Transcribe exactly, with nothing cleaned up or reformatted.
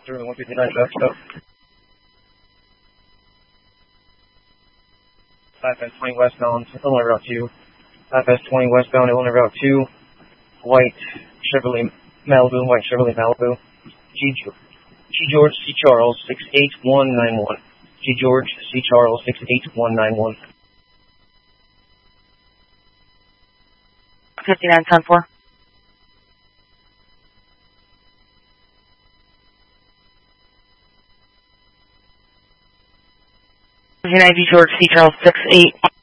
Through one fifty-nine Mexico. five S twenty westbound, Illinois Route two. five S twenty westbound, Illinois Route two. White Chevrolet Malibu, white Chevrolet Malibu. G. G. George C. Charles, six eight one nine one. G. George C. Charles, six eight one nine one. fifty-nine ten four. G. George C. Charles, six eight